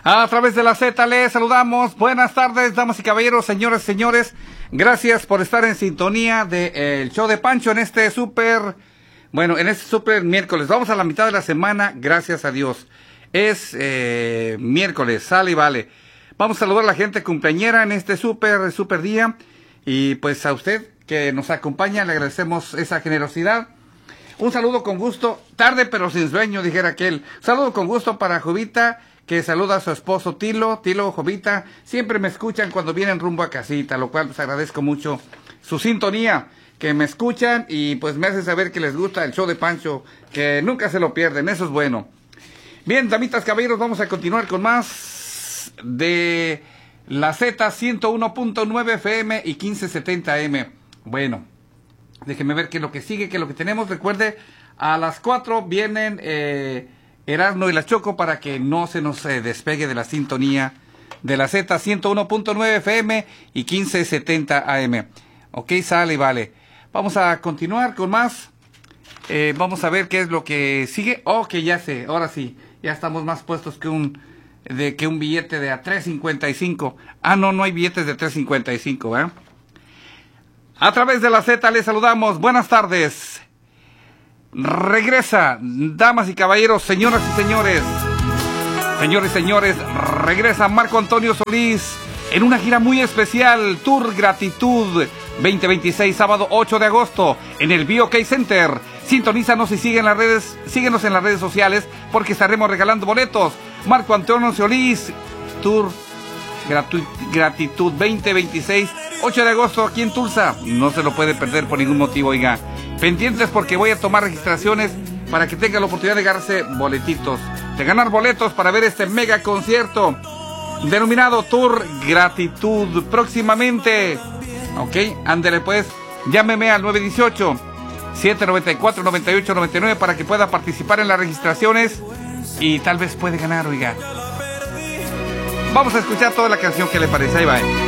A través de la Z les saludamos. Buenas tardes, damas y caballeros, señoras y señores. Gracias por estar en sintonía del show de Pancho en este súper miércoles. Vamos a la mitad de la semana, gracias a Dios. Es miércoles, sale y vale. Vamos a saludar a la gente cumpleañera en este súper día. Y pues a usted que nos acompaña, le agradecemos esa generosidad. Un saludo con gusto, tarde pero sin sueño, dijera aquel. Saludo con gusto para Jovita, que saluda a su esposo Tilo, Jovita. Siempre me escuchan cuando vienen rumbo a casita, lo cual pues agradezco mucho su sintonía, que me escuchan y pues me hace saber que les gusta el show de Pancho, que nunca se lo pierden, eso es bueno. Bien, damitas, caballeros, vamos a continuar con más de la Z 101.9 FM y 1570 AM. Bueno, déjenme ver qué es lo que sigue, qué es lo que tenemos. Recuerde, a las 4 vienen Erasmo y la Choco para que no se nos despegue de la sintonía de la Z 101.9 FM y 1570 AM. Ok, sale y vale. Vamos a continuar con más. Vamos a ver qué es lo que sigue. Oh, que ya sé, ahora sí. Ya estamos más puestos que un billete de a 3.55. Ah, no hay billetes de 3.55, ¿eh? A través de la Z les saludamos. Buenas tardes. Regresa, damas y caballeros, señoras y señores. Señores y señores, regresa Marco Antonio Solís en una gira muy especial, Tour Gratitud 2026, sábado 8 de agosto, en el BOK Center. Sintonízanos y síguenos en las redes sociales, porque estaremos regalando boletos. Marco Antonio Solís, Tour Gratitud 2026, 8 de agosto aquí en Tulsa. No se lo puede perder por ningún motivo, oiga. Pendientes porque voy a tomar registraciones para que tenga la oportunidad de ganarse boletitos, de ganar boletos para ver este mega concierto denominado Tour Gratitud próximamente. Ok, ándele pues, llámeme al 918-794-9899 para que pueda participar en las registraciones y tal vez puede ganar, oiga. Vamos a escuchar toda la canción, que le parece, ahí va.